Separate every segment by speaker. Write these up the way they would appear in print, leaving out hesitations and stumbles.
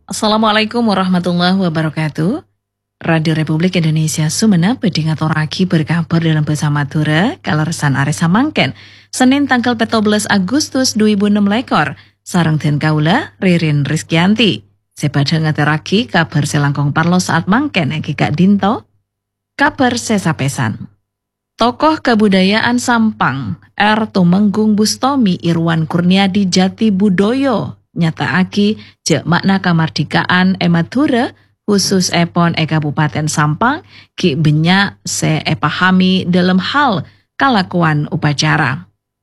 Speaker 1: Assalamualaikum warahmatullahi wabarakatuh. Radio Republik Indonesia Sumenep bedingatoraki berkabar dalam bahasa Madura kaleresan Aresa Mangken Senin tanggal 14 Agustus 2006 sareng den kaula Ririn Rizkyanti. Sepadha ngaturake kabar selangkong parlo saat mangken iki Kak Dinto. Kabar sesapesan. Tokoh kebudayaan Sampang R. Tumenggung Bustomi Irwan Kurniadi Jati Budoyo nyataake jek makna kamardikaan Madura khusus epon Kabupaten Sampang ki benyak se pahami dalam hal kalakuan upacara.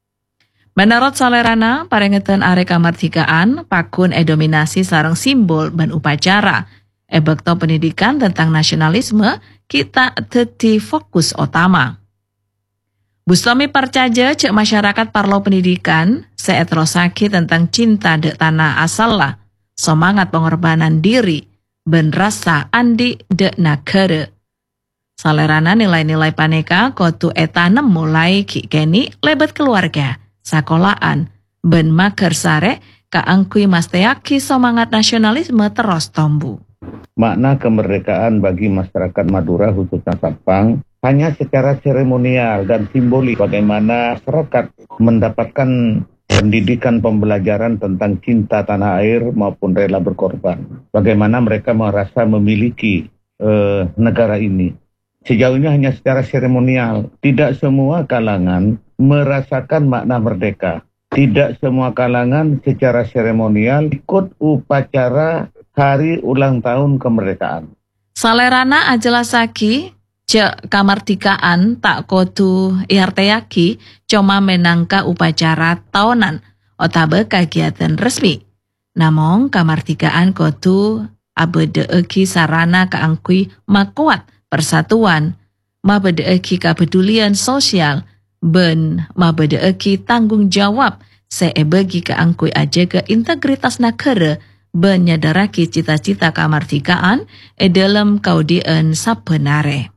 Speaker 1: Menurut Salerana, parengetan are kamardikaan pakun dominasi sarang simbol ban upacara. Bekto pendidikan tentang nasionalisme kita dadi fokus utama. Bustomi percaya cek masyarakat parlo pendidikan seetrosaki tentang cinta dek tanah asal lah, semangat pengorbanan diri, ben rasa andi dek negara. Salerana nilai-nilai paneka kotu etanem mulai kikeni lebat keluarga, sakolahan, ben mager sare kaangkui masteaki semangat nasionalisme terus tumbuh.
Speaker 2: Makna kemerdekaan bagi masyarakat Madura khususnya Sampang hanya secara seremonial dan simbolik bagaimana masyarakat mendapatkan pendidikan pembelajaran tentang cinta tanah air maupun rela berkorban. Bagaimana mereka merasa memiliki negara ini. Sejauh ini hanya secara seremonial. Tidak semua kalangan merasakan makna merdeka. Tidak semua kalangan secara seremonial ikut upacara hari ulang tahun kemerdekaan.
Speaker 1: Salerana ajelasaki cek kamardikaan tak kodu iarteyaki cuma menangka upacara tahunan otabe kegiatan resmi. Namun kamardikaan kodu abedeeki sarana keangkui makuat persatuan, mabedeeki kepedulian sosial, ben mabedeeki tanggung jawab seebegi keangkui ajaga integritas negara ben nyadaraki cita-cita kamardikaan dalam kaudien sabenare.